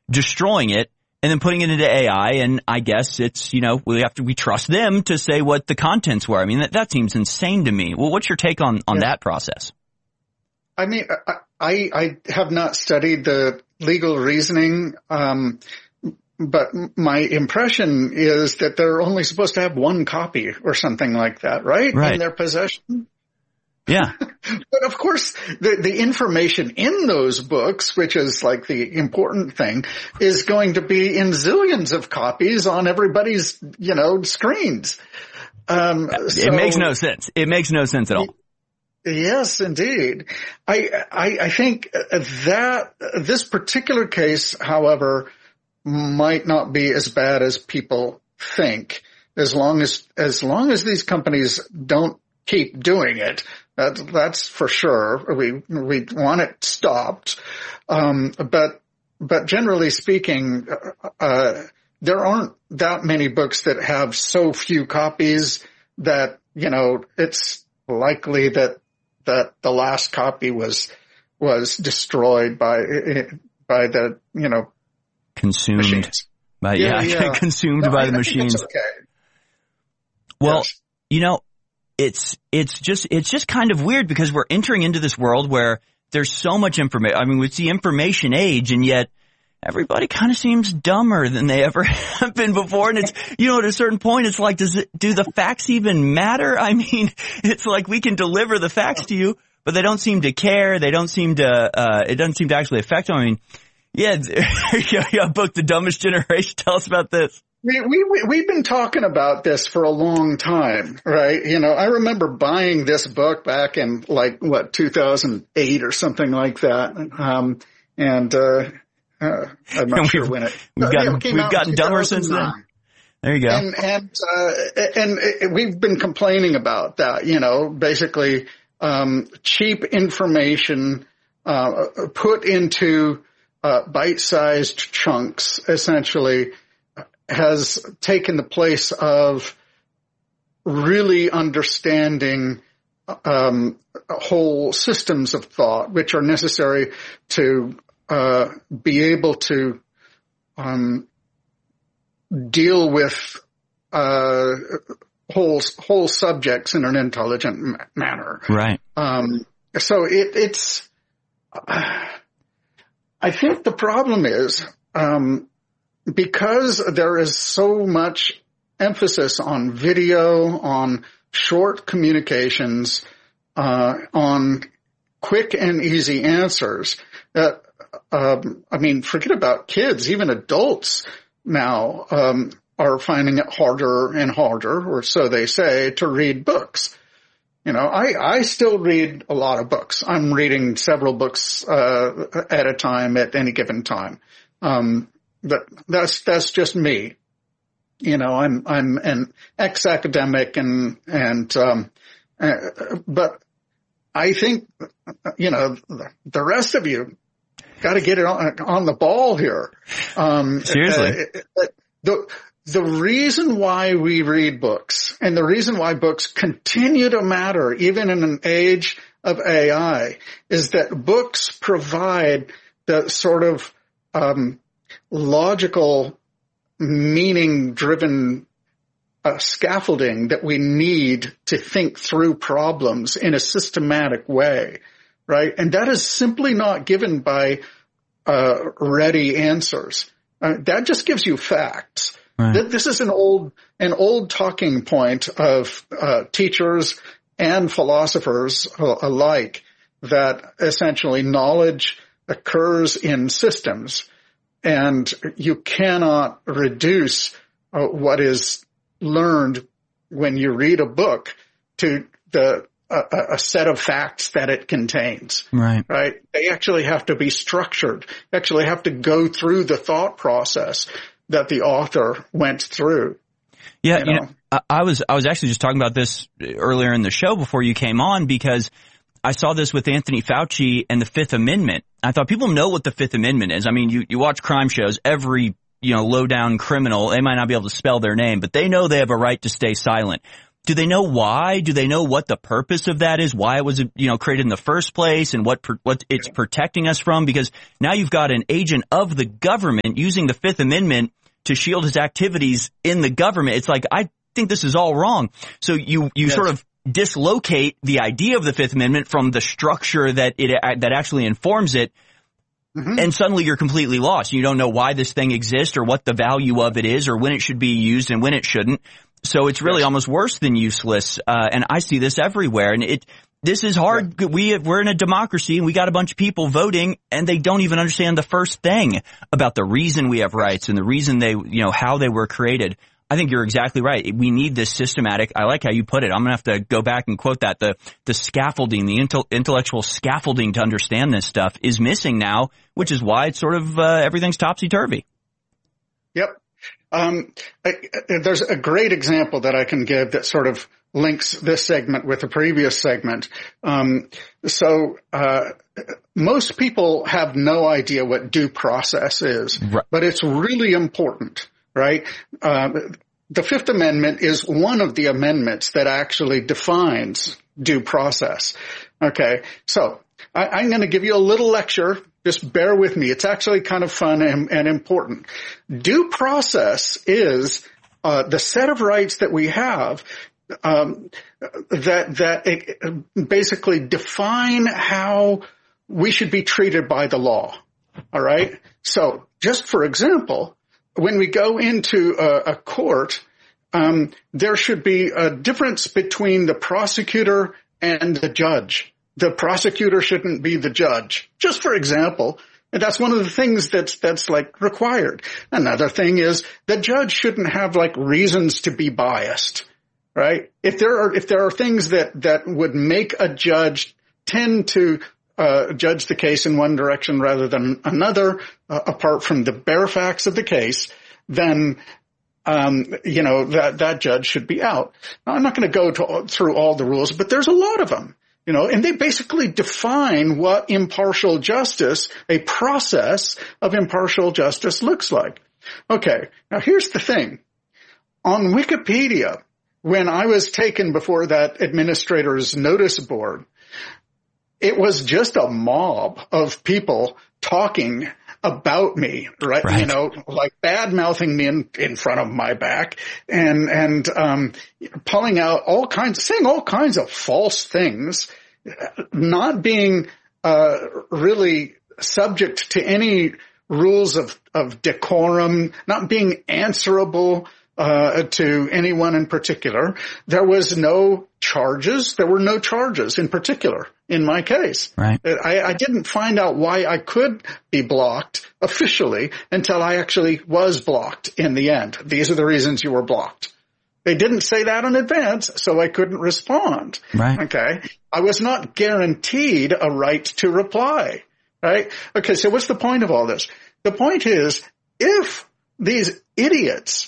destroying it, and then putting it into AI. And I guess it's, we trust them to say what the contents were. I mean, that seems insane to me. Well, what's your take on that process? I mean, I have not studied the legal reasoning, but my impression is that they're only supposed to have one copy or something like that, right? In their possession. Yeah. But of course, the information in those books, which is like the important thing, is going to be in zillions of copies on everybody's, screens. It makes no sense. It makes no sense at all. Yes, indeed. I think that this particular case, however, might not be as bad as people think, as long as these companies don't keep doing it. That's for sure. We want it stopped. But generally speaking, there aren't that many books that have so few copies that, it's likely that the last copy was destroyed by the, consumed machines. Consumed by the machines. Okay. Well, yes. It's just kind of weird because we're entering into this world where there's so much information. I mean, it's the information age, and yet everybody kind of seems dumber than they ever have been before. And it's, at a certain point, it's like, do the facts even matter? I mean, it's like we can deliver the facts to you, but they don't seem to care. They don't seem to, it doesn't seem to actually affect them. I mean, book, The Dumbest Generation. Tell us about this. We've been talking about this for a long time, right? I remember buying this book back in 2008 or something like that. I'm not sure when we've gotten dumber since then. There you go. And we've been complaining about that, basically, cheap information, put into, bite-sized chunks, essentially, has taken the place of really understanding whole systems of thought, which are necessary to be able to deal with whole subjects in an intelligent manner. Right. So it's. I think the problem is. Because there is so much emphasis on video, on short communications, on quick and easy answers, that, forget about kids, even adults now, are finding it harder and harder, or so they say, to read books. I still read a lot of books. I'm reading several books, at a time at any given time. But that's just me. I'm an ex-academic but I think, the rest of you got to get it on the ball here. Seriously. The reason why we read books and the reason why books continue to matter, even in an age of AI, is that books provide the sort of, logical, meaning-driven scaffolding that we need to think through problems in a systematic way, right? And that is simply not given by ready answers. That just gives you facts. Right. This is an old talking point of teachers and philosophers alike, that essentially knowledge occurs in systems. And you cannot reduce what is learned when you read a book to a set of facts that it contains. Right. Right. They actually have to be structured. They actually have to go through the thought process that the author went through. Yeah. I was actually just talking about this earlier in the show before you came on, because I saw this with Anthony Fauci and the Fifth Amendment. I thought people know what the Fifth Amendment is. I mean, you watch crime shows, every, low down criminal, they might not be able to spell their name, but they know they have a right to stay silent. Do they know why? Do they know what the purpose of that is? Why it was, created in the first place and what it's protecting us from? Because now you've got an agent of the government using the Fifth Amendment to shield his activities in the government. It's like, I think this is all wrong. So you sort of dislocate the idea of the Fifth Amendment from the structure that actually informs it. Mm-hmm. And suddenly you're completely lost. You don't know why this thing exists or what the value of it is or when it should be used and when it shouldn't. So it's really almost worse than useless. And I see this everywhere. And this is hard. Yeah. We're in a democracy and we got a bunch of people voting and they don't even understand the first thing about the reason we have rights and the reason how they were created. I think you're exactly right. We need this systematic. I like how you put it. I'm going to have to go back and quote that. The scaffolding, the intellectual scaffolding to understand this stuff is missing now, which is why it's sort of everything's topsy-turvy. Yep. There's a great example that I can give that sort of links this segment with the previous segment. Most people have no idea what due process is, right, but it's really important. Right? The Fifth Amendment is one of the amendments that actually defines due process. Okay. So I'm going to give you a little lecture. Just bear with me. It's actually kind of fun and important. Due process is the set of rights that we have that basically define how we should be treated by the law. All right. So just for example, when we go into a court, there should be a difference between the prosecutor and the judge. The prosecutor shouldn't be the judge, just for example. And that's one of the things that's like required. Another thing is the judge shouldn't have like reasons to be biased, right? If there are things that would make a judge tend to judge the case in one direction rather than another, apart from the bare facts of the case, then, that judge should be out. Now, I'm not going to go through all the rules, but there's a lot of them, and they basically define what impartial justice, a process of impartial justice looks like. Okay. Now, here's the thing. On Wikipedia, when I was taken before that administrator's notice board, it was just a mob of people talking about me, right? Like bad mouthing me in front of my back and pulling out saying all kinds of false things, not being, really subject to any rules of decorum, not being answerable to anyone in particular. There was no charges. There were no charges in particular in my case. Right. I didn't find out why I could be blocked officially until I actually was blocked in the end. These are the reasons you were blocked. They didn't say that in advance, so I couldn't respond. Right. Okay. I was not guaranteed a right to reply. Right. Okay. So what's the point of all this? The point is, if these idiots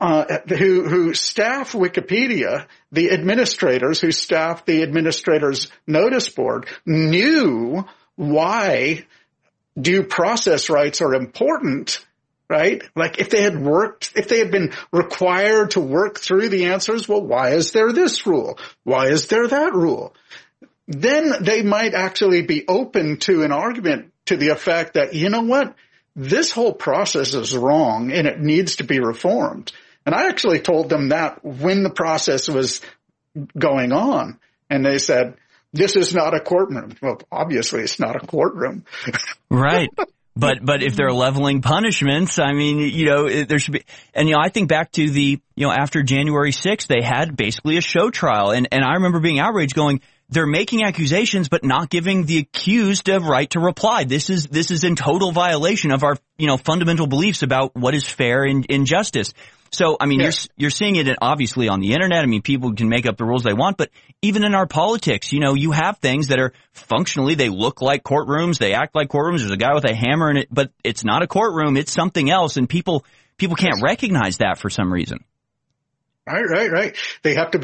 who staff Wikipedia, the administrators who staff the administrators notice board, knew why due process rights are important, right? Like if they had been required to work through the answers, well, why is there this rule? Why is there that rule? Then they might actually be open to an argument to the effect that, you know what? This whole process is wrong and it needs to be reformed. And I actually told them that when the process was going on. And they said, this is not a courtroom. Well, obviously it's not a courtroom. Right. But if they're leveling punishments, I mean, there should be, and I think back to the, after January 6th, they had basically a show trial. And I remember being outraged going, they're making accusations, but not giving the accused a right to reply. This is in total violation of our, fundamental beliefs about what is fair in justice. So, I mean, yes, you're seeing it obviously on the internet. I mean, people can make up the rules they want, but even in our politics, you have things that are functionally, they look like courtrooms, they act like courtrooms. There's a guy with a hammer in it, but it's not a courtroom, it's something else, and people can't recognize that for some reason. Right. They have to be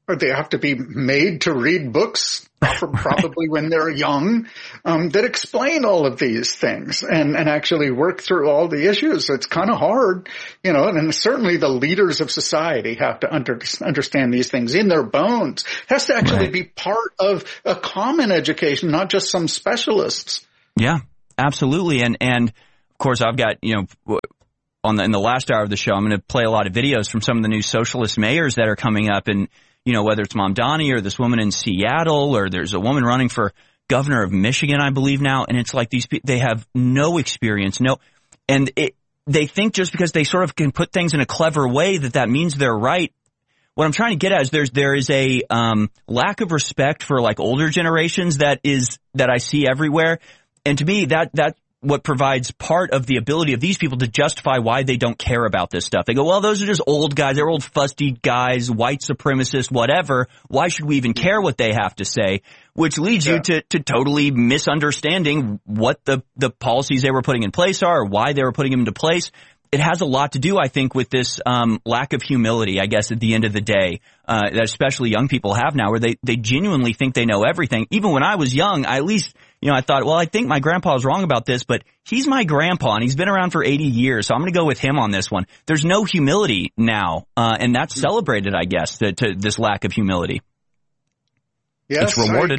they have to be made to read books probably when they're young, that explain all of these things and actually work through all the issues. It's kind of hard, and certainly the leaders of society have to understand these things in their bones. It has to actually be part of a common education, not just some specialists. Yeah, absolutely. And of course I've got, in the last hour of the show, I'm going to play a lot of videos from some of the new socialist mayors that are coming up, and whether it's Mamdani or this woman in Seattle, or there's a woman running for governor of Michigan, I believe now. And it's like these people, they have no experience, they think just because they sort of can put things in a clever way that means they're right. What I'm trying to get at is there is a lack of respect for like older generations that I see everywhere. And to me, that what provides part of the ability of these people to justify why they don't care about this stuff. They go, well, those are just old guys. They're old fusty guys, white supremacists, whatever. Why should we even care what they have to say? Which leads you to totally misunderstanding what the policies they were putting in place are, or why they were putting them into place. It has a lot to do, I think, with this lack of humility, I guess, at the end of the day, that especially young people have now, where they genuinely think they know everything. Even when I was young, I at least, I thought, well, I think my grandpa was wrong about this, but he's my grandpa and he's been around for 80 years, so I'm going to go with him on this one. There's no humility now, and that's celebrated, I guess, to this lack of humility. Yes, it's rewarded.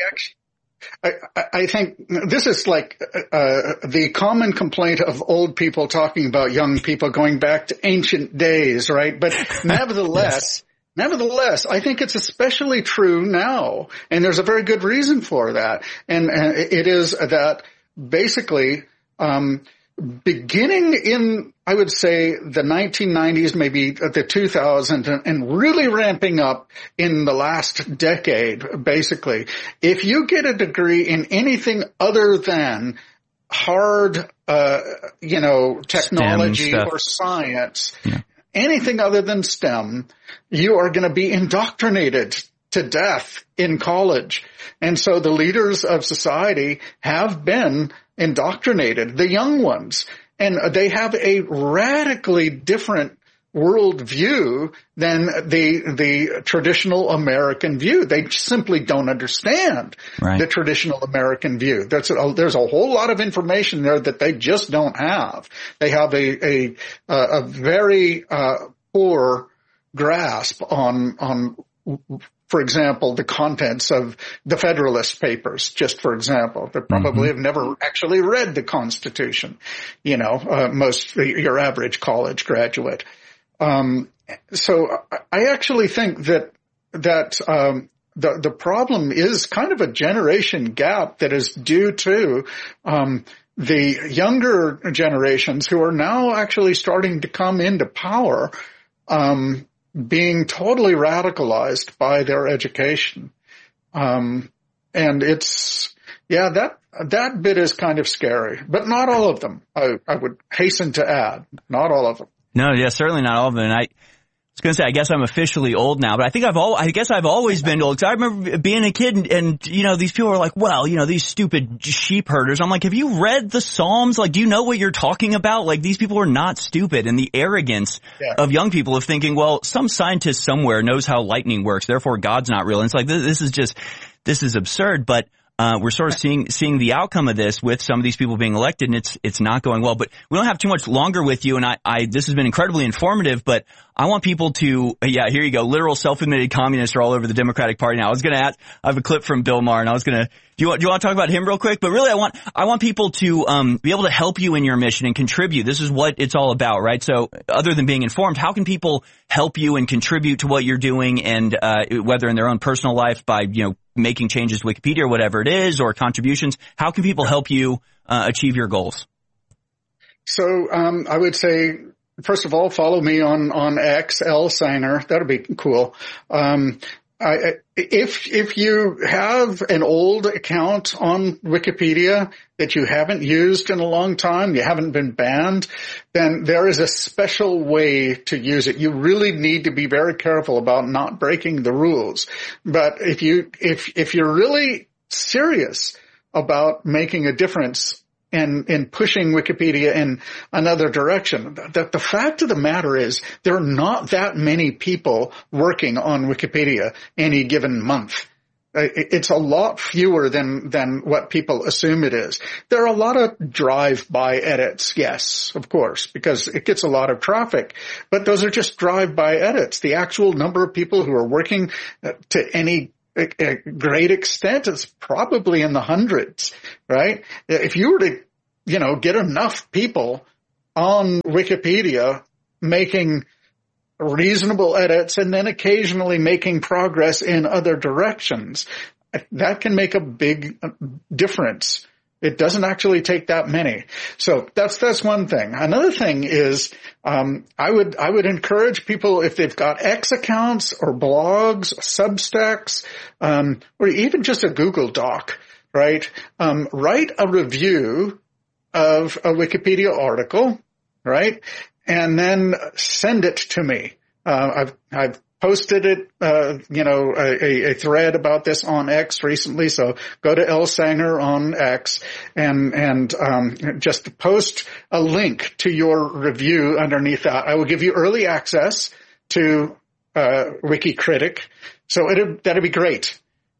I think this is like the common complaint of old people talking about young people going back to ancient days, right? But nevertheless, I think it's especially true now, and there's a very good reason for that. And it is that basically, beginning in, I would say, the 1990s, maybe the 2000s, and really ramping up in the last decade, basically, if you get a degree in anything other than hard, technology or science, anything other than STEM, you are going to be indoctrinated to death in college. And so the leaders of society have been indoctrinated, the young ones, and they have a radically different worldview than the traditional American view. They simply don't understand the traditional American view. There's a whole lot of information there that they just don't have. They have a very poor grasp on for example, the contents of the Federalist Papers, just for example. They probably have never actually read the Constitution, your average college graduate. So I actually think that the problem is kind of a generation gap that is due to the younger generations who are now actually starting to come into power, being totally radicalized by their education. And it's, that bit is kind of scary, but not all of them. I would hasten to add, not all of them. No, certainly not all of them. And I was going to say, I guess I'm officially old now, but I think I've always been old. Cause I remember being a kid and these people were like, well, these stupid sheep herders. I'm like, have you read the Psalms? Like, do you know what you're talking about? Like, these people are not stupid. And the arrogance of young people of thinking, well, some scientist somewhere knows how lightning works, therefore God's not real. And it's like, this is absurd. But we're sort of seeing the outcome of this with some of these people being elected, and it's not going well. But we don't have too much longer with you, and this has been incredibly informative, but I want people to, here you go, literal self-admitted communists are all over the Democratic Party now. I have a clip from Bill Maher, and do you want to talk about him real quick? But really, I want people to be able to help you in your mission and contribute. This is what it's all about, right? So other than being informed, how can people help you and contribute to what you're doing, and whether in their own personal life by, making changes to Wikipedia or whatever it is, or contributions, how can people help you achieve your goals? So I would say, first of all, follow me on X, L Signer. That'll be cool. If you have an old account on Wikipedia that you haven't used in a long time, you haven't been banned, then there is a special way to use it. You really need to be very careful about not breaking the rules. But if you're really serious about making a difference in pushing Wikipedia in another direction. The fact of the matter is there are not that many people working on Wikipedia any given month. It's a lot fewer than what people assume it is. There are a lot of drive-by edits, yes, of course, because it gets a lot of traffic. But those are just drive-by edits. The actual number of people who are working to any great extent is probably in the hundreds, right? If you were to, get enough people on Wikipedia making reasonable edits and then occasionally making progress in other directions, that can make a big difference. It doesn't actually take that many. So that's one thing. Another thing is, I would encourage people, if they've got X accounts or blogs, Substacks, or even just a Google Doc, right? Write a review of a Wikipedia article, right? And then send it to me. I've posted it, a thread about this on X recently. So go to L. Sanger on X and just post a link to your review underneath that. I will give you early access to WikiCritic. So that'd be great.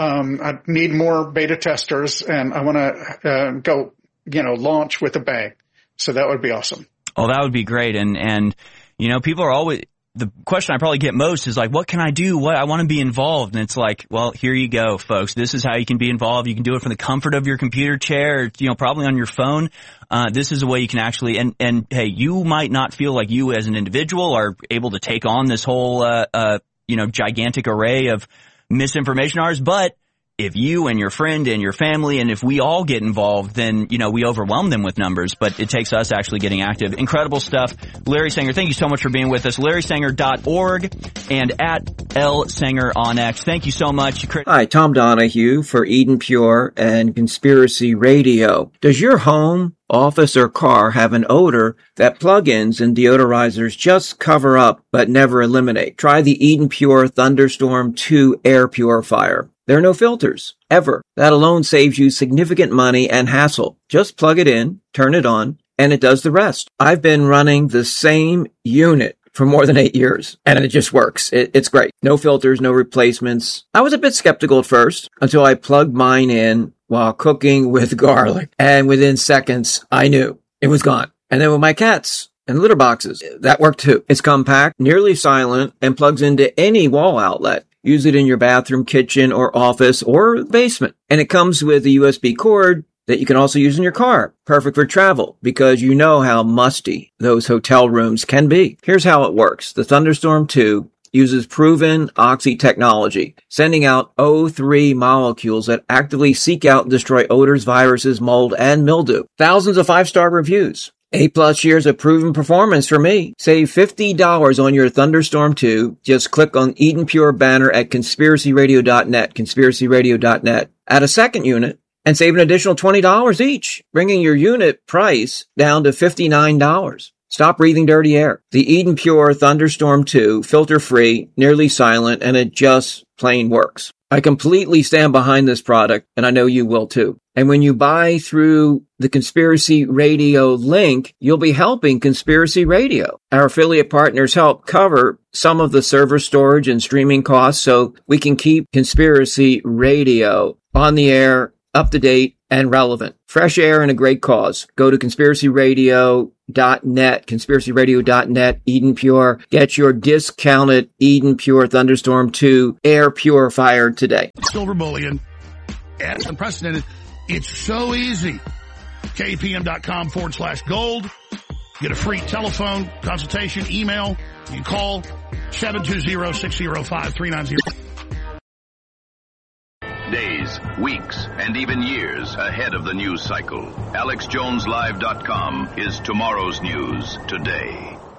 I need more beta testers, and I want to go, launch with a bang. So that would be awesome. Oh, that would be great. And people are always, the question I probably get most is like, what can I do? I want to be involved. And it's like, well, here you go, folks. This is how you can be involved. You can do it from the comfort of your computer chair, probably on your phone. This is a way you can actually, and hey, you might not feel like you as an individual are able to take on this whole, gigantic array of misinformation ours, but if you and your friend and your family and if we all get involved, then, we overwhelm them with numbers, but it takes us actually getting active. Incredible stuff. Larry Sanger, thank you so much for being with us. LarrySanger.org and at L. Sanger on X. Thank you so much. Hi, Tom Donahue for Eden Pure and Conspiracy Radio. Does your home, office, or car have an odor that plugins and deodorizers just cover up but never eliminate? Try the Eden Pure Thunderstorm 2 air purifier. There are no filters, ever. That alone saves you significant money and hassle. Just plug it in, turn it on, and it does the rest. I've been running the same unit for more than 8 years, and it just works. It's great. No filters, no replacements. I was a bit skeptical at first until I plugged mine in while cooking with garlic, and within seconds, I knew it was gone. And then with my cats and litter boxes, that worked too. It's compact, nearly silent, and plugs into any wall outlet. Use it in your bathroom, kitchen, or office, or basement. And it comes with a USB cord that you can also use in your car. Perfect for travel, because you know how musty those hotel rooms can be. Here's how it works. The Thunderstorm 2 uses proven Oxy technology, sending out O3 molecules that actively seek out and destroy odors, viruses, mold, and mildew. Thousands of 5-star reviews. 8+ years of proven performance for me. Save $50 on your Thunderstorm 2. Just click on Eden Pure banner at conspiracyradio.net, conspiracyradio.net. Add a second unit and save an additional $20 each, bringing your unit price down to $59. Stop breathing dirty air. The Eden Pure Thunderstorm 2, filter-free, nearly silent, and it just plain works. I completely stand behind this product, and I know you will too. And when you buy through the Conspiracy Radio link, you'll be helping Conspiracy Radio. Our affiliate partners help cover some of the server storage and streaming costs so we can keep Conspiracy Radio on the air, up to date, and relevant. Fresh air and a great cause. Go to conspiracyradio.net, conspiracyradio.net, Eden Pure. Get your discounted Eden Pure Thunderstorm 2 air purifier today. Silver bullion. And it's unprecedented. It's so easy. KPM.com/gold. Get a free telephone consultation, email. You can call 720-605-390. Days, weeks, and even years ahead of the news cycle. AlexJonesLive.com is tomorrow's news today.